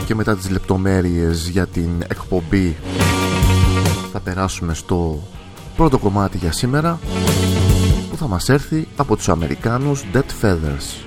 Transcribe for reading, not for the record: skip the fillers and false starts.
και μετά τις λεπτομέρειες για την εκπομπή θα περάσουμε στο πρώτο κομμάτι για σήμερα, που θα μας έρθει από τους Αμερικάνους Dead Feathers.